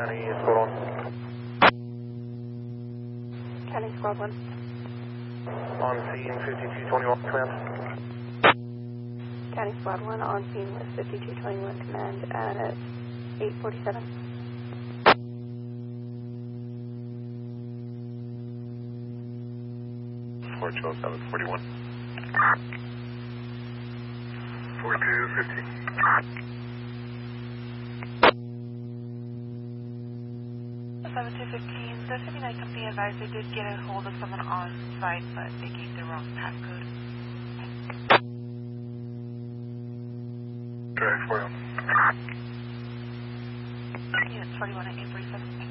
County Squad 1. County Squad 1. On scene 5221, command. County Squad 1 on scene with 5221 command at 847. Four 20741. 4250. 7215, the 59 company advised they did get a hold of someone on site, but they gave the wrong passcode. Drag for you. Unit 41 at 847.